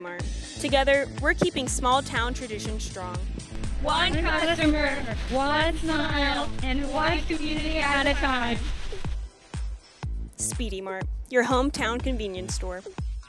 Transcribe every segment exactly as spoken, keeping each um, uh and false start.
Together, we're keeping small town traditions strong. One customer, one smile, and one community at a time. Speedy Mart, your hometown convenience store.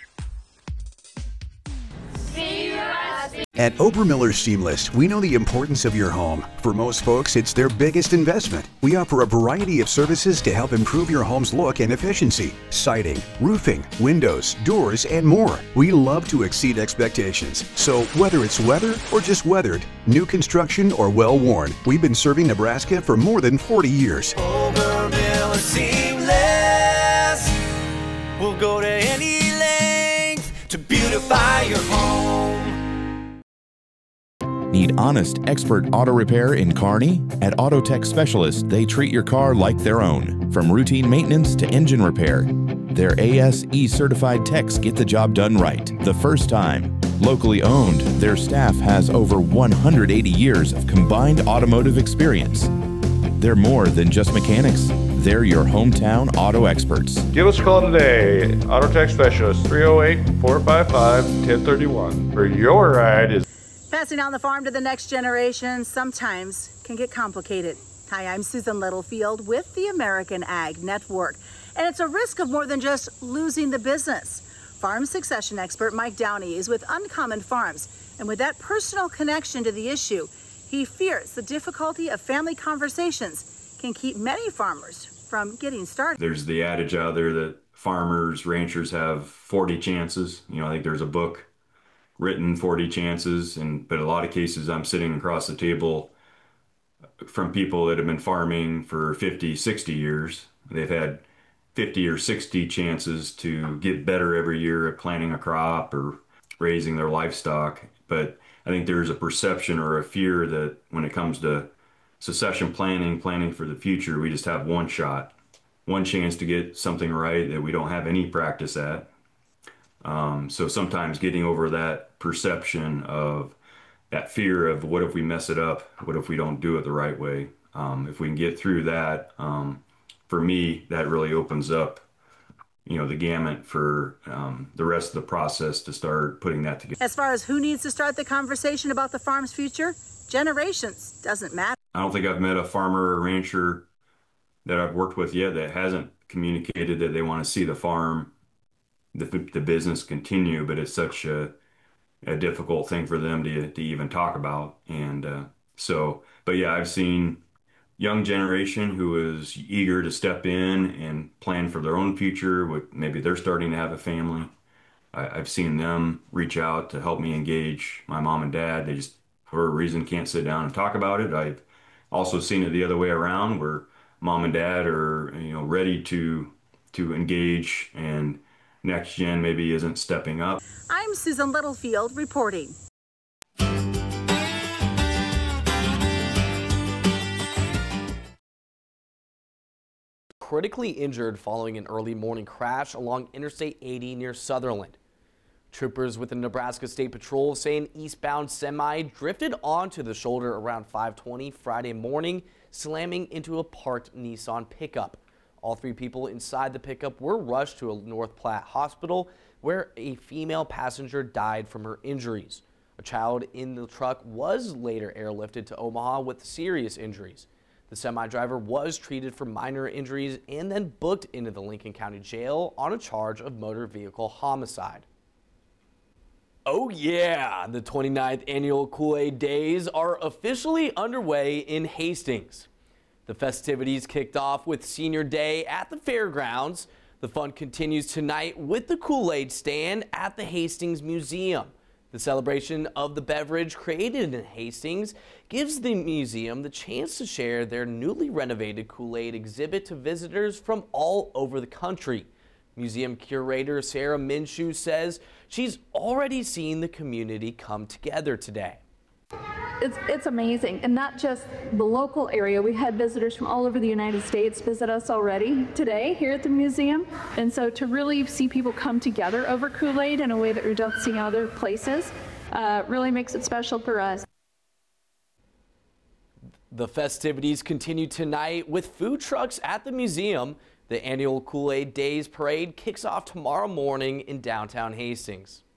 At Obermiller Seamless, we know the importance of your home. For most folks, it's their biggest investment. We offer a variety of services to help improve your home's look and efficiency. Siding, roofing, windows, doors, and more. We love to exceed expectations. So whether it's weather or just weathered, new construction or well-worn, we've been serving Nebraska for more than forty years. Obermiller Seamless. We'll go to any length to beautify your home. Need honest, expert auto repair in Kearney? At Auto Tech Specialists, they treat your car like their own. From routine maintenance to engine repair, their A S E certified techs get the job done right the first time. Locally owned, their staff has over one hundred eighty years of combined automotive experience. They're more than just mechanics. They're your hometown auto experts. Give us a call today. Auto Tech Specialist, three oh eight, four five five, one oh three one. For your ride is... Passing on the farm to the next generation sometimes can get complicated. Hi, I'm Susan Littlefield with the American Ag Network, and it's a risk of more than just losing the business. Farm succession expert Mike Downey is with Uncommon Farms, and with that personal connection to the issue, he fears the difficulty of family conversations can keep many farmers from getting started. There's the adage out there that farmers, ranchers have forty chances. You know, I think there's a book written, forty chances, and but a lot of cases I'm sitting across the table from people that have been farming for fifty, sixty years. They've had fifty or sixty chances to get better every year at planting a crop or raising their livestock. But I think there's a perception or a fear that when it comes to succession planning, planning for the future, we just have one shot, one chance to get something right that we don't have any practice at. Um, so sometimes getting over that perception of that fear of what if we mess it up? What if we don't do it the right way? Um, if we can get through that, um, for me, that really opens up, you know, the gamut for um, the rest of the process to start putting that together. As far as who needs to start the conversation about the farm's future, generations doesn't matter. I don't think I've met a farmer or rancher that I've worked with yet that hasn't communicated that they want to see the farm, the, the business continue, but it's such a, a difficult thing for them to, to even talk about. And uh, so, but yeah, I've seen young generation who is eager to step in and plan for their own future. With maybe they're starting to have a family. I, I've seen them reach out to help me engage my mom and dad. They just, for a reason, can't sit down and talk about it. I've also seen it the other way around, where mom and dad are, you know, ready to to engage, and next gen maybe isn't stepping up. I'm Susan Littlefield reporting. Critically injured following an early morning crash along Interstate eighty near Sutherland. Troopers with the Nebraska State Patrol say an eastbound semi drifted onto the shoulder around five twenty Friday morning, slamming into a parked Nissan pickup. All three people inside the pickup were rushed to a North Platte hospital, where a female passenger died from her injuries. A child in the truck was later airlifted to Omaha with serious injuries. The semi-driver was treated for minor injuries and then booked into the Lincoln County Jail on a charge of motor vehicle homicide. Oh yeah, the twenty-ninth annual Kool-Aid Days are officially underway in Hastings. The festivities kicked off with Senior Day at the fairgrounds. The fun continues tonight with the Kool-Aid stand at the Hastings Museum. The celebration of the beverage created in Hastings gives the museum the chance to share their newly renovated Kool-Aid exhibit to visitors from all over the country. Museum curator Sarah Minshew says she's already seen the community come together today. It's, it's amazing, and not just the local area. We had visitors from all over the United States visit us already today here at the museum, and so to really see people come together over Kool-Aid in a way that we don't see other places uh, really makes it special for us. The festivities continue tonight with food trucks at the museum. The annual Kool-Aid Days Parade kicks off tomorrow morning in downtown Hastings.